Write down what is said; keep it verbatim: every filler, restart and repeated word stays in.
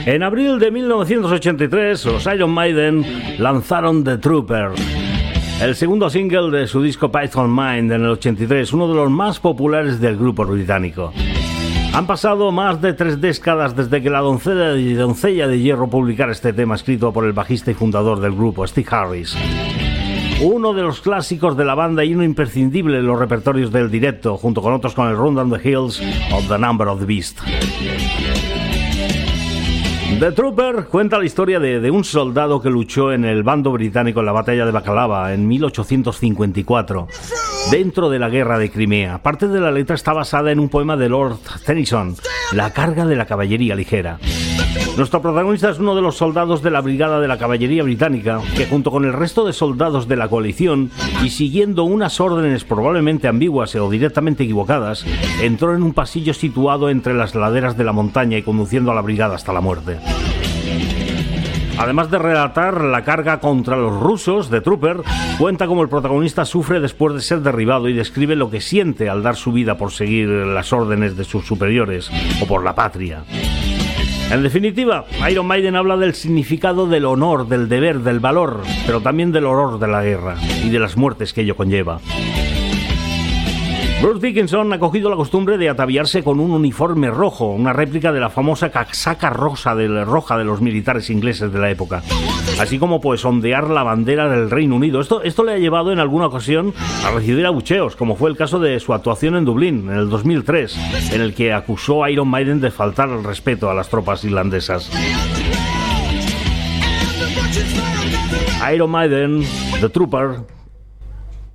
En abril de mil novecientos ochenta y tres, los Iron Maiden lanzaron The Trooper, el segundo single de su disco Python Mind en el ochenta y tres, uno de los más populares del grupo británico. Han pasado más de tres décadas desde que la doncella de, doncella de hierro publicara este tema escrito por el bajista y fundador del grupo, Steve Harris. Uno de los clásicos de la banda y uno imprescindible en los repertorios del directo, junto con otros con el Run Down the Hills o The Number of the Beast. The Trooper cuenta la historia de, de un soldado que luchó en el bando británico en la batalla de Bakalava en mil ochocientos cincuenta y cuatro, dentro de la guerra de Crimea. Parte de la letra está basada en un poema de Lord Tennyson, La carga de la caballería ligera. Nuestro protagonista es uno de los soldados de la brigada de la caballería británica que, junto con el resto de soldados de la coalición y siguiendo unas órdenes probablemente ambiguas o directamente equivocadas, entró en un pasillo situado entre las laderas de la montaña y conduciendo a la brigada hasta la muerte. Además de relatar la carga contra los rusos, The Trooper cuenta cómo el protagonista sufre después de ser derribado y describe lo que siente al dar su vida por seguir las órdenes de sus superiores o por la patria. En definitiva, Iron Maiden habla del significado del honor, del deber, del valor, pero también del horror de la guerra y de las muertes que ello conlleva. Bruce Dickinson ha cogido la costumbre de ataviarse con un uniforme rojo, una réplica de la famosa casaca rosa de, roja de los militares ingleses de la época, así como pues ondear la bandera del Reino Unido. Esto, esto le ha llevado en alguna ocasión a recibir abucheos, como fue el caso de su actuación en Dublín en el dos mil tres, en el que acusó a Iron Maiden de faltar el respeto a las tropas irlandesas. Iron Maiden, The Trooper,